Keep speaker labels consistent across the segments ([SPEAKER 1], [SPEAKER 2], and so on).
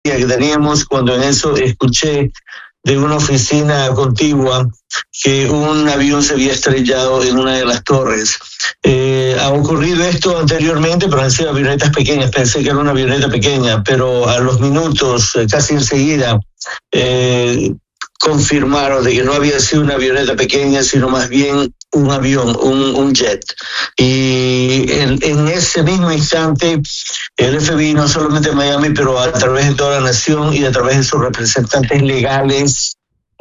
[SPEAKER 1] que teníamos, cuando en eso escuché de una oficina contigua que un avión se había estrellado en una de las torres. Ha ocurrido esto anteriormente, pero han sido avionetas pequeñas. Pensé que era una avioneta pequeña, pero a los minutos, casi enseguida, confirmaron de que no había sido una avioneta pequeña, sino más bien un avión, un jet. Y en ese mismo instante, el FBI, no solamente en Miami, pero a través de toda la nación y a través de sus representantes legales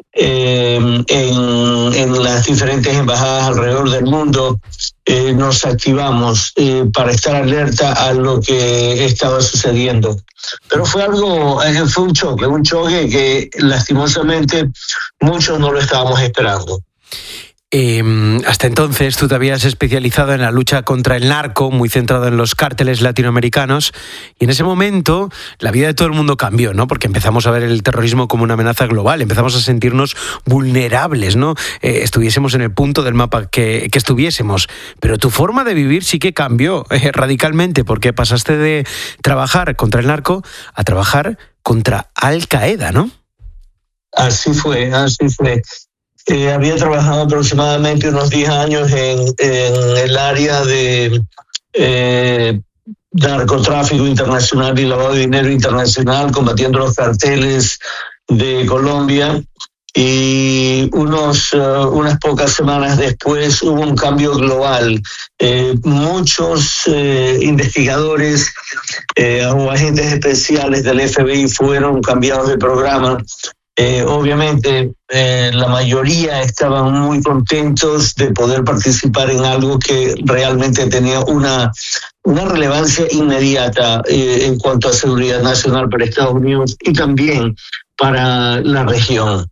[SPEAKER 1] en las diferentes embajadas alrededor del mundo, nos activamos para estar alerta a lo que estaba sucediendo. Pero fue un choque que lastimosamente muchos no lo estábamos esperando.
[SPEAKER 2] Hasta entonces tú te habías especializado en la lucha contra el narco, muy centrado en los cárteles latinoamericanos, y en ese momento la vida de todo el mundo cambió, ¿no? Porque empezamos a ver el terrorismo como una amenaza global, empezamos a sentirnos vulnerables, ¿no? Estuviésemos en el punto del mapa que estuviésemos, pero tu forma de vivir sí que cambió radicalmente, porque pasaste de trabajar contra el narco a trabajar contra Al Qaeda, ¿no?
[SPEAKER 1] Así fue. Había trabajado aproximadamente unos 10 años en el área de narcotráfico internacional y lavado de dinero internacional, combatiendo los carteles de Colombia. Y unas pocas semanas después hubo un cambio global. Muchos investigadores o agentes especiales del FBI fueron cambiados de programa. Obviamente la mayoría estaban muy contentos de poder participar en algo que realmente tenía una relevancia inmediata en cuanto a seguridad nacional para Estados Unidos y también para la región.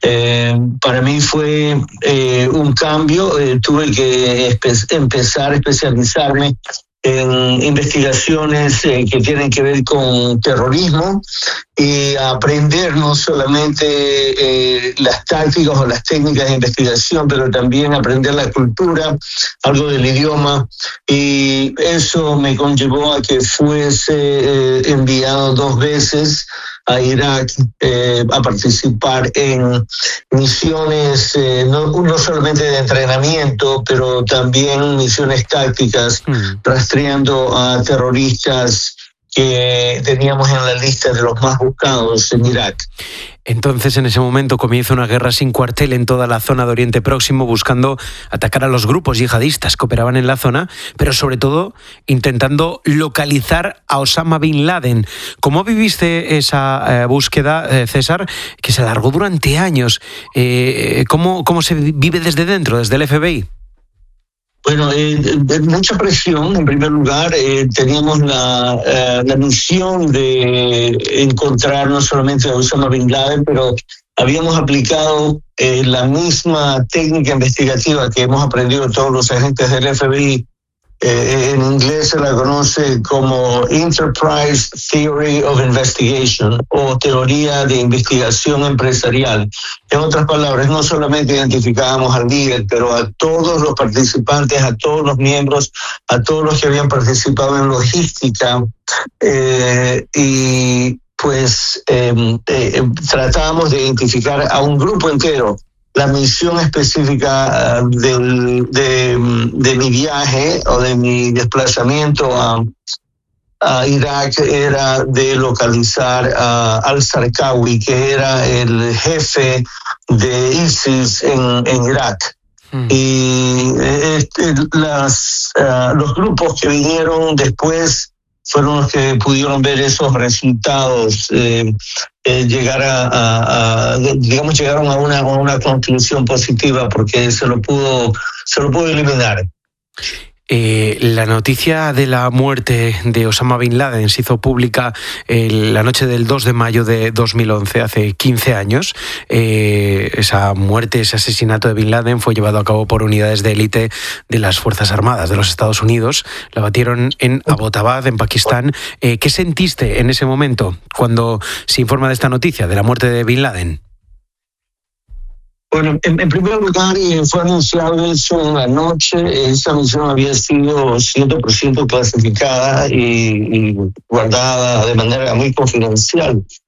[SPEAKER 1] Para mí fue un cambio. Tuve que empezar a especializarme en investigaciones que tienen que ver con terrorismo y aprender no solamente las tácticas o las técnicas de investigación, pero también aprender la cultura, algo del idioma, y eso me conllevó a que fuese enviado 2 veces a Irak a participar en misiones no solamente de entrenamiento, pero también misiones tácticas, rastreando a terroristas que teníamos en la lista de los más buscados en Irak.
[SPEAKER 2] Entonces, en ese momento comienza una guerra sin cuartel en toda la zona de Oriente Próximo, buscando atacar a los grupos yihadistas que operaban en la zona, pero sobre todo intentando localizar a Osama Bin Laden. ¿Cómo viviste esa búsqueda, César, que se alargó durante años? ¿Cómo se vive desde dentro, desde el FBI?
[SPEAKER 1] Bueno, mucha presión. En primer lugar, teníamos la misión de encontrar no solamente a Osama Bin Laden, pero habíamos aplicado la misma técnica investigativa que hemos aprendido todos los agentes del FBI. En inglés se la conoce como Enterprise Theory of Investigation o teoría de investigación empresarial. En otras palabras, no solamente identificábamos al líder, pero a todos los participantes, a todos los miembros, a todos los que habían participado en logística, y pues tratábamos de identificar a un grupo entero. La misión específica de mi viaje o de mi desplazamiento a Irak era de localizar a al-Zarqawi, que era el jefe de ISIS en Irak. Y los grupos que vinieron después fueron los que pudieron ver esos resultados, llegaron a una conclusión positiva porque se lo pudo eliminar.
[SPEAKER 2] La noticia de la muerte de Osama Bin Laden se hizo pública la noche del 2 de mayo de 2011, hace 15 años. Esa muerte, ese asesinato de Bin Laden fue llevado a cabo por unidades de élite de las Fuerzas Armadas de los Estados Unidos. La abatieron en Abbottabad, en Pakistán. ¿Qué sentiste en ese momento cuando se informa de esta noticia, de la muerte de Bin Laden?
[SPEAKER 1] Bueno, en primer lugar, fue anunciado eso anoche. Esa misión había sido 100% clasificada y guardada de manera muy confidencial.